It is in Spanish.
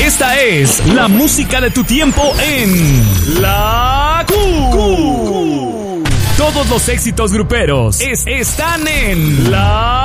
Esta es la música de tu tiempo en La Q. Todos los éxitos gruperos están en La